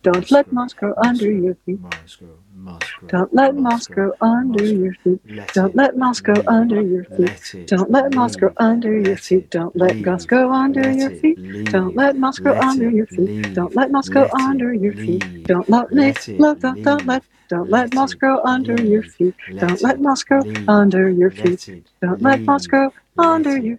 Don't let moss grow under your feet. Don't let moss grow under your feet. Don't let moss grow under your feet. Don't let moss grow under your feet. Don't let moss grow under your feet. Don't let moss grow under your feet. Don't let moss grow under your feet. Don't let me look. Don't let moss grow under your feet. Don't let moss grow under your feet. Don't let moss grow under your